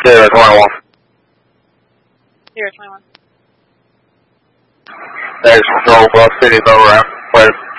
Sierra 21. Sierra 21. Next control, Bluff City's over. Clear.